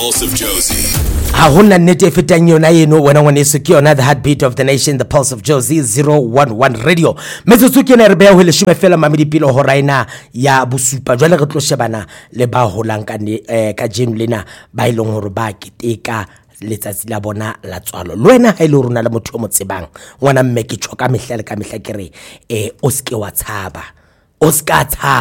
Pulse of Josie. Ha hona nnete e fetang yona eno wena ngwaneso ke yona the heartbeat of the nation, the Pulse of Josie 011 radio. Metsotso ke ne re beya ho le shume fela mamedi pilo ho raina ya bosupa jwale re tlo shebana le ba holang ka jeno lena ba ileng hore ba keteka letsatsi la bona la tswalo. Le wena ha ile rona le motho o mo tsebang ngwana mme ke tshoka mehla le ka mehla ke re o ske wa tshaba, o ska tshaba.